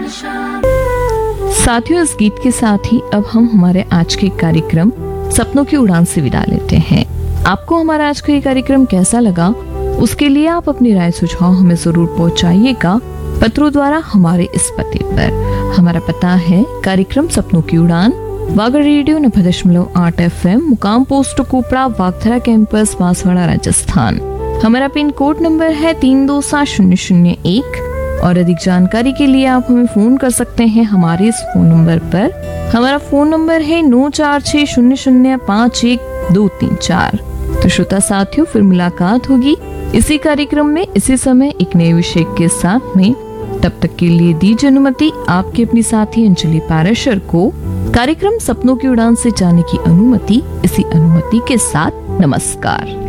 साथियों, इस गीत के साथ ही अब हम हमारे आज के कार्यक्रम सपनों की उड़ान से विदा लेते हैं। आपको हमारा आज का ये कार्यक्रम कैसा लगा, उसके लिए आप अपनी राय सुझाव हमें जरूर पहुंचाइएगा पत्रों द्वारा हमारे इस पते पर। हमारा पता है कार्यक्रम सपनों की उड़ान, वागर रेडियो 90.8 FM, मुकाम पोस्ट कोपड़ा, वागथरा कैंपस, बांसवाड़ा, राजस्थान। हमारा पिन कोड नंबर है 327001। और अधिक जानकारी के लिए आप हमें फोन कर सकते हैं हमारे इस फोन नंबर पर। हमारा फोन नंबर है 9460051234। तो श्रोता साथियों, फिर मुलाकात होगी इसी कार्यक्रम में इसी समय एक नए विषय के साथ में। तब तक के लिए दीजिए अनुमति आपके अपनी साथी अंजलि पाराशर को कार्यक्रम सपनों की उड़ान से जाने की अनुमति। इसी अनुमति के साथ नमस्कार।